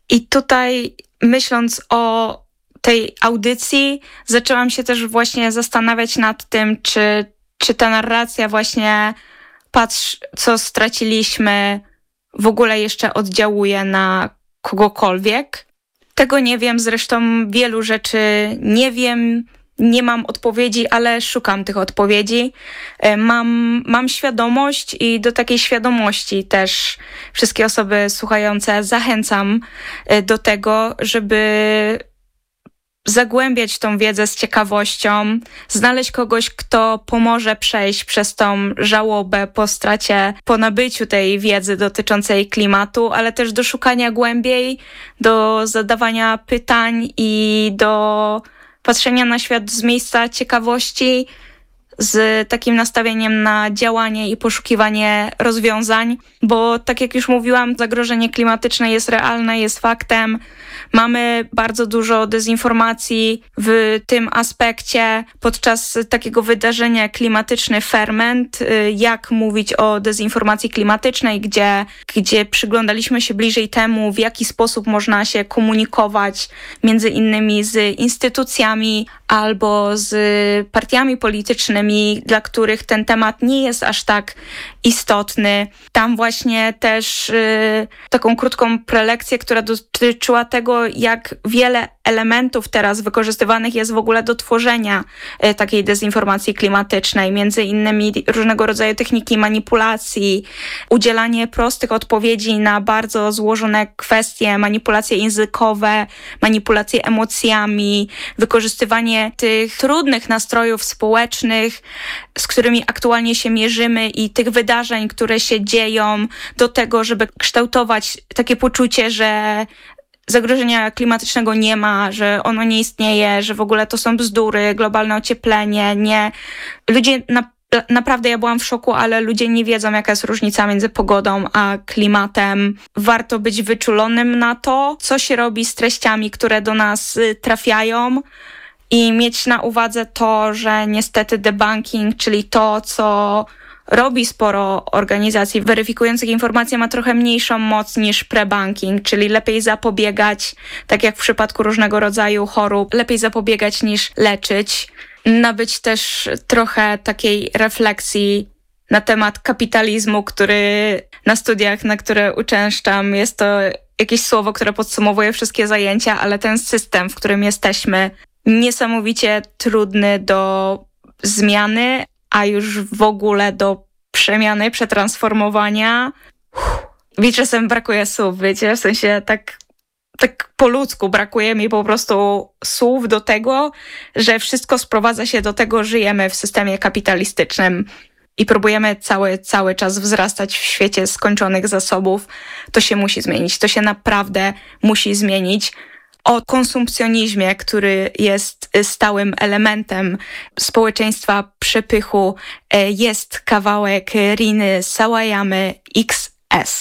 I tutaj myśląc o tej audycji, zaczęłam się też właśnie zastanawiać nad tym, czy ta narracja właśnie patrz, co straciliśmy, w ogóle jeszcze oddziałuje na kogokolwiek. Tego nie wiem, zresztą wielu rzeczy nie wiem, nie mam odpowiedzi, ale szukam tych odpowiedzi. Mam świadomość i do takiej świadomości też wszystkie osoby słuchające zachęcam do tego, żeby zagłębiać tą wiedzę z ciekawością, znaleźć kogoś, kto pomoże przejść przez tą żałobę po stracie, po nabyciu tej wiedzy dotyczącej klimatu, ale też do szukania głębiej, do zadawania pytań i do patrzenia na świat z miejsca ciekawości, z takim nastawieniem na działanie i poszukiwanie rozwiązań, bo tak jak już mówiłam, zagrożenie klimatyczne jest realne, jest faktem. Mamy bardzo dużo dezinformacji w tym aspekcie. Podczas takiego wydarzenia Klimatyczny Ferment, jak mówić o dezinformacji klimatycznej, gdzie przyglądaliśmy się bliżej temu, w jaki sposób można się komunikować między innymi z instytucjami albo z partiami politycznymi, dla których ten temat nie jest aż tak istotny. Tam właśnie też taką krótką prelekcję, która dotyczyła tego, jak wiele elementów teraz wykorzystywanych jest w ogóle do tworzenia takiej dezinformacji klimatycznej, między innymi różnego rodzaju techniki manipulacji, udzielanie prostych odpowiedzi na bardzo złożone kwestie, manipulacje językowe, manipulacje emocjami, wykorzystywanie tych trudnych nastrojów społecznych, z którymi aktualnie się mierzymy i tych wydarzeń, które się dzieją, do tego, żeby kształtować takie poczucie, że zagrożenia klimatycznego nie ma, że ono nie istnieje, że w ogóle to są bzdury, globalne ocieplenie, nie. Ludzie naprawdę ja byłam w szoku, ale ludzie nie wiedzą, jaka jest różnica między pogodą a klimatem. Warto być wyczulonym na to, co się robi z treściami, które do nas trafiają i mieć na uwadze to, że niestety debunking, czyli to, co robi sporo organizacji weryfikujących informacje, ma trochę mniejszą moc niż pre-banking, czyli lepiej zapobiegać, tak jak w przypadku różnego rodzaju chorób, lepiej zapobiegać niż leczyć. Nabyć też trochę takiej refleksji na temat kapitalizmu, który na studiach, na które uczęszczam, jest to jakieś słowo, które podsumowuje wszystkie zajęcia, ale ten system, w którym jesteśmy, niesamowicie trudny do zmiany, a już w ogóle do przemiany, przetransformowania. Mi czasem brakuje słów, wiecie, w sensie tak po ludzku brakuje mi po prostu słów do tego, że wszystko sprowadza się do tego, żyjemy w systemie kapitalistycznym i próbujemy cały czas wzrastać w świecie skończonych zasobów. To się musi zmienić, to się naprawdę musi zmienić. O konsumpcjonizmie, który jest stałym elementem społeczeństwa przepychu, jest kawałek Riny Sawayamy XS.